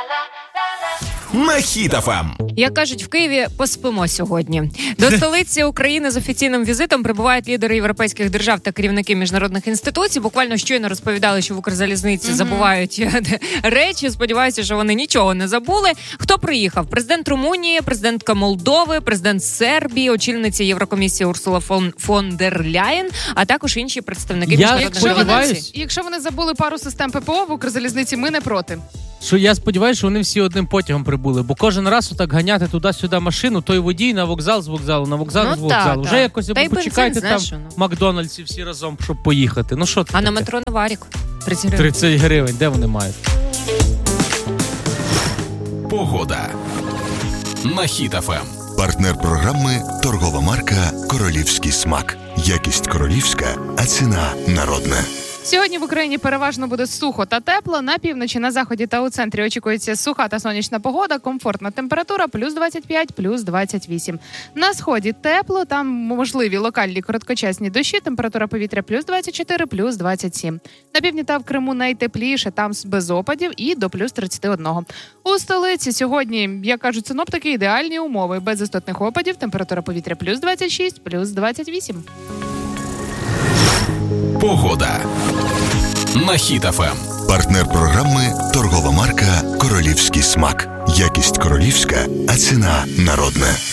На Хіт ФМ. Як кажуть, в Києві поспимо сьогодні. До столиці України з офіційним візитом прибувають лідери європейських держав та керівники міжнародних інституцій. Буквально щойно розповідали, що в Укрзалізниці забувають речі. Сподіваюся, що вони нічого не забули. Хто приїхав? Президент Румунії, президентка Молдови, президент Сербії, очільниця Єврокомісії Урсула фон дер Ляєн, а також інші представники міжнародних організацій. Якщо вони забули пару систем ППО в Укрзалізниці, ми не проти. Що я сподіваюся, що вони всі одним потягом прибули, бо кожен раз отак ганяти туди-сюди машину, той водій на вокзал з вокзалу, на вокзал з вокзалу. Вже якось почекайте там в Макдональдсі всі разом, щоб поїхати. Ну що це? А на метро Новарік 30 гривень. 30 гривень, де вони мають? Погода. На Хіт ФМ. Партнер програми торгова марка «Королівський смак». Якість королівська, а ціна народна. Сьогодні в Україні переважно буде сухо та тепло. На півночі, на заході та у центрі очікується суха та сонячна погода, комфортна температура плюс 25, плюс 28. На сході тепло, там можливі локальні короткочасні дощі, температура повітря плюс 24, плюс 27. На півдні та в Криму найтепліше, там без опадів і до плюс 31. У столиці сьогодні, як кажуть синоптики, ідеальні умови. Без істотних опадів, температура повітря плюс 26, плюс 28. Погода. На Хіт ФМ. Партнер програми торгова марка «Королівський смак». Якість королівська, а ціна народна.